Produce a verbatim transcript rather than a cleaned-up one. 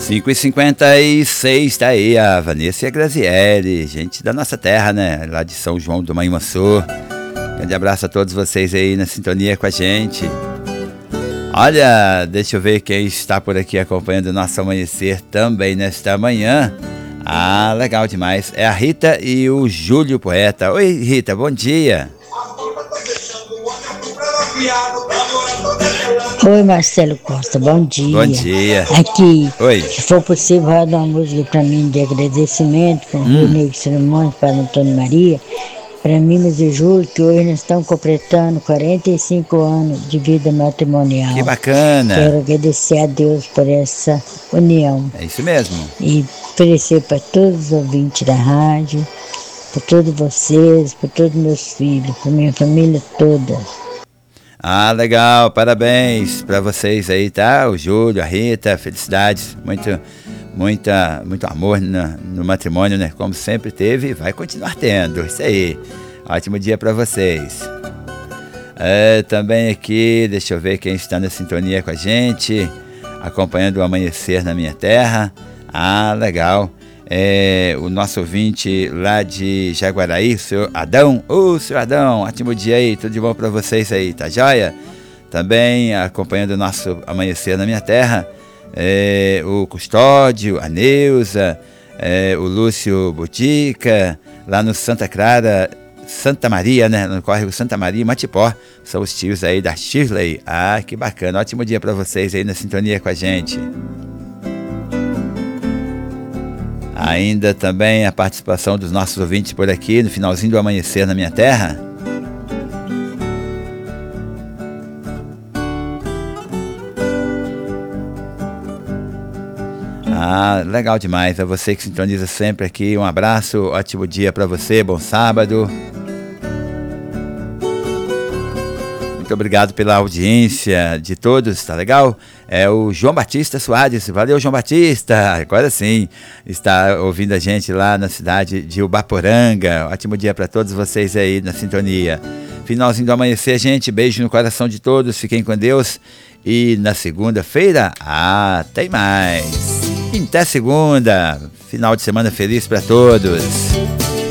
cinco e cinquenta e seis, tá aí a Vanessa e a Graziele, gente da nossa terra, né? Lá de São João do Manhuaçu. Grande abraço a todos vocês aí na sintonia com a gente. Olha, deixa eu ver quem está por aqui acompanhando o nosso amanhecer também nesta manhã. Ah, legal demais. É a Rita e o Júlio Poeta. Oi, Rita, bom dia. Oi, Marcelo Costa, bom dia. Bom dia. Aqui, Oi. se for possível, roda uma música para mim de agradecimento para o Hum. Rio Negro Simões, para Antônio Maria, para Minas e Júlio, que hoje nós estamos completando quarenta e cinco anos de vida matrimonial. Que bacana. Quero agradecer a Deus por essa união. É isso mesmo. E oferecer para todos os ouvintes da rádio, para todos vocês, para todos meus filhos, para minha família toda. Ah, legal, parabéns para vocês aí, tá? O Júlio, a Rita, felicidades, muito, muita, muito amor no, no matrimônio, né? Como sempre teve e vai continuar tendo, isso aí. Ótimo dia para vocês. É, também aqui, deixa eu ver quem está na sintonia com a gente, acompanhando o amanhecer na minha terra. Ah, legal. É, o nosso ouvinte lá de Jaguaraí, o senhor Adão. Ô, oh, senhor Adão, ótimo dia aí, tudo de bom para vocês aí, tá joia? Também acompanhando o nosso amanhecer na minha terra, é, o Custódio, a Neuza, é, o Lúcio Botica, lá no Santa Clara, Santa Maria, né, no córrego Santa Maria, Matipó, são os tios aí da Shirley. Ah, que bacana, ótimo dia para vocês aí na sintonia com a gente. Ainda também a participação dos nossos ouvintes por aqui, no finalzinho do amanhecer na minha terra. Ah, legal demais. É você que sintoniza sempre aqui. Um abraço, ótimo dia para você, bom sábado. Muito obrigado pela audiência de todos, tá legal? É o João Batista Soares, valeu João Batista, agora sim, está ouvindo a gente lá na cidade de Ubaporanga. Ótimo dia para todos vocês aí na sintonia. Finalzinho do amanhecer, gente, beijo no coração de todos, fiquem com Deus. E na segunda-feira, ah, tem mais. Até segunda, final de semana feliz para todos.